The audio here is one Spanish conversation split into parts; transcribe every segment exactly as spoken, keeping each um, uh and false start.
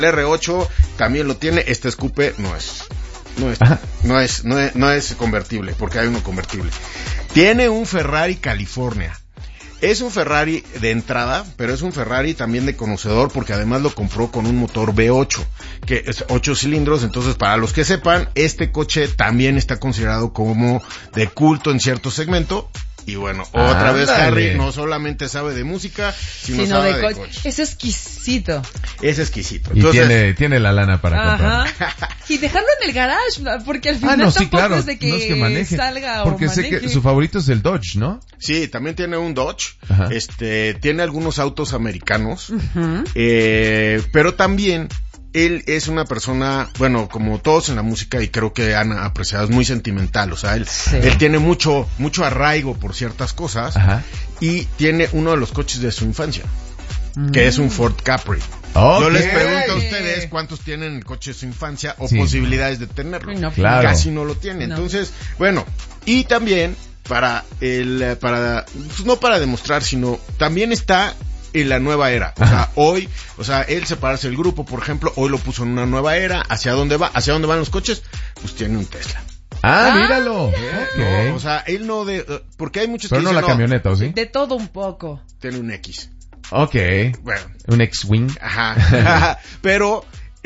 El erre ocho también lo tiene. Este Escupe no es, no es, no es, no es, no es convertible, porque hay uno convertible. Tiene un Ferrari California. Es un Ferrari de entrada, pero es un Ferrari también de conocedor, porque además lo compró con un motor V ocho, que es ocho cilindros. Entonces, para los que sepan, este coche también está considerado como de culto en cierto segmento. Y bueno, otra ah, vez dale. Harry no solamente sabe de música, sino, sino sabe de, co- de coches. Es exquisito. Es exquisito. Y Entonces, tiene, tiene la lana para comprar. Y dejarlo en el garage, porque al final ah, no, sí, tampoco claro, es de que, no es que maneje, salga porque o maneje. Porque sé que su favorito es el Dodge, ¿no? Sí, también tiene un Dodge. Ajá. Este, tiene algunos autos americanos. Uh-huh. Eh, pero también él es una persona, bueno, como todos en la música, y creo que han apreciado, es muy sentimental. O sea, él, sí. él tiene mucho, mucho arraigo por ciertas cosas. Ajá. Y tiene uno de los coches de su infancia, mm. que es un Ford Capri. Okay. Yo les pregunto a ustedes cuántos tienen el coche de su infancia o sí. posibilidades de tenerlo. No, claro. Casi no lo tienen. No. Entonces, bueno, y también para el, para, pues no para demostrar, sino también está en la nueva era. O sea, hoy, o sea, él separarse del grupo, por ejemplo, hoy lo puso en una nueva era. ¿Hacia dónde va? ¿Hacia dónde van los coches? Pues tiene un Tesla. Ah, ah míralo. Okay. No, o sea, él no de, uh, porque hay muchos Pero que no dicen, la camioneta, ¿o sí? De todo un poco. Tiene un X. Ok. Bueno. Un X-Wing. Ajá. Pero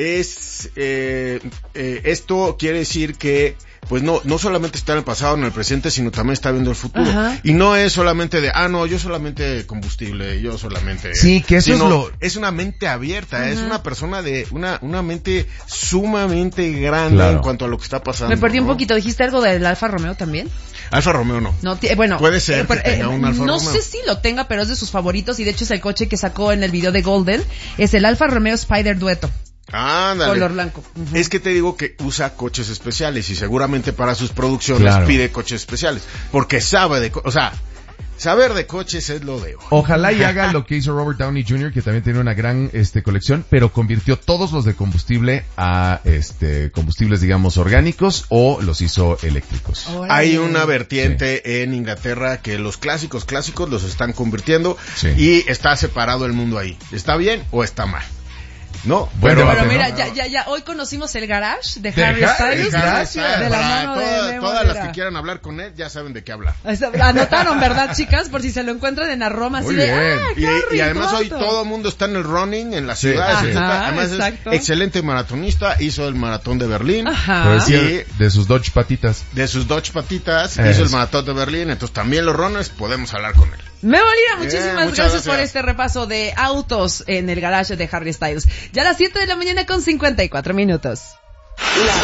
es, eh, eh, esto quiere decir que pues no, no solamente está en el pasado, en el presente, sino también está viendo el futuro. Ajá. Y no es solamente de, ah, no, yo solamente combustible, yo solamente... Sí, que eso sino es lo... es una mente abierta, ajá. es una persona de, una, una mente sumamente grande claro. en cuanto a lo que está pasando. Me perdí ¿no? un poquito, ¿dijiste algo del Alfa Romeo también? Alfa Romeo no. No t- bueno, puede ser eh, que eh, tenga un Alfa no Romeo. sé si lo tenga, pero es de sus favoritos, y de hecho es el coche que sacó en el video de Golden, es el Alfa Romeo Spider Dueto. Ándale. Color blanco. Uh-huh. Es que te digo que usa coches especiales y seguramente para sus producciones claro. pide coches especiales, porque sabe de, co- o sea, saber de coches es lo de hoy. Ojalá y haga lo que hizo Robert Downey junior, que también tiene una gran este colección, pero convirtió todos los de combustible a este combustibles, digamos, orgánicos, o los hizo eléctricos. Órale. Hay una vertiente sí. en Inglaterra que los clásicos clásicos los están convirtiendo sí. y está separado el mundo ahí. ¿Está bien o está mal? No, bueno, pero, pero mira, ¿no? ya, ya, ya, hoy conocimos el garage de, de Harry Styles. Gracias. De la mano toda, de todas las que quieran hablar con él ya saben de qué hablar. Anotaron, ¿verdad, chicas? Por si se lo encuentran en Arroma, así de, ah, y, Harry, y además ¿cuánto? hoy todo el mundo está en el running en la ciudad. Sí. Ajá, además exacto. es excelente maratonista, hizo el maratón de Berlín. Ajá. Y de sus Dodge patitas. De sus Dodge patitas, es. hizo el maratón de Berlín, entonces también los runners podemos hablar con él. Me Molina, muchísimas eh, gracias, gracias por este repaso de autos en el garage de Harry Styles. Ya a las siete de la mañana con cincuenta y cuatro minutos. La